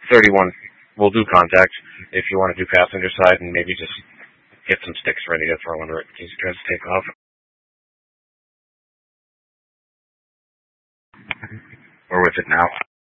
31 will do contact if you want to do passenger side and maybe just get some sticks ready to throw under it in case it tries to take off. We're with it now.